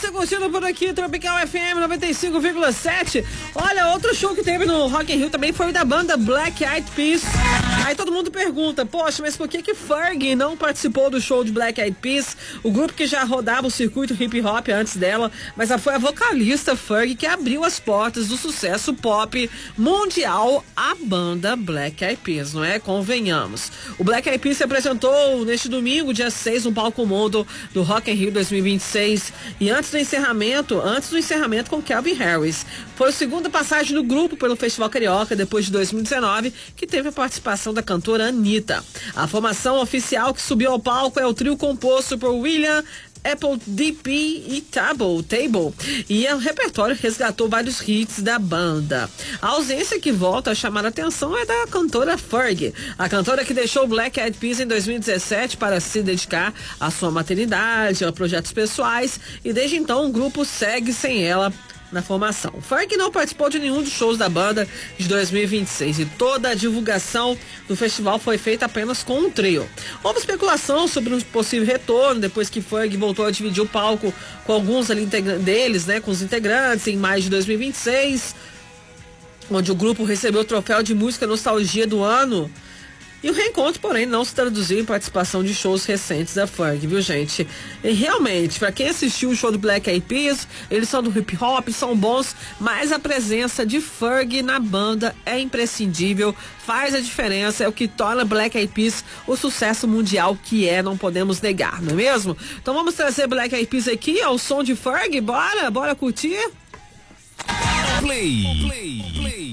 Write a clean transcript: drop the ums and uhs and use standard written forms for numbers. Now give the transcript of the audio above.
você curtindo por aqui, Tropical FM 95,7. Olha, outro show que teve no Rock in Rio também foi o da banda Black Eyed Peas. Aí todo mundo pergunta, poxa, mas por que Fergie não participou do show de Black Eyed Peas? O grupo que já rodava o circuito hip hop antes dela, mas foi a vocalista Fergie que abriu as portas do sucesso pop mundial à banda Black Eyed Peas, não é? Convenhamos. O Black Eyed Peas se apresentou neste domingo, dia 6, no Palco Mundo do Rock in Rio 2026. E antes do encerramento com Calvin Harris. Foi a segunda passagem do grupo pelo Festival Carioca, depois de 2019, que teve a participação da cantora Anitta. A formação oficial que subiu ao palco é o trio composto por William, Apple, DP e Table. E o repertório resgatou vários hits da banda. A ausência que volta a chamar a atenção é da cantora Fergie. A cantora que deixou o Black Eyed Peas em 2017 para se dedicar à sua maternidade, a projetos pessoais, e desde então o grupo segue sem ela na formação. Fergie não participou de nenhum dos shows da banda de 2026 e toda a divulgação do festival foi feita apenas com um trio. Houve especulação sobre um possível retorno depois que Fergie voltou a dividir o palco com alguns deles, com os integrantes em maio de 2026, onde o grupo recebeu o troféu de música nostalgia do ano. E o reencontro, porém, não se traduziu em participação de shows recentes da Fergie, viu, gente? E realmente, para quem assistiu o show do Black Eyed Peas, eles são do hip hop, são bons, mas a presença de Fergie na banda é imprescindível, faz a diferença, é o que torna Black Eyed Peas o sucesso mundial que é, não podemos negar, não é mesmo? Então vamos trazer Black Eyed Peas aqui ao som de Fergie, bora curtir? Play.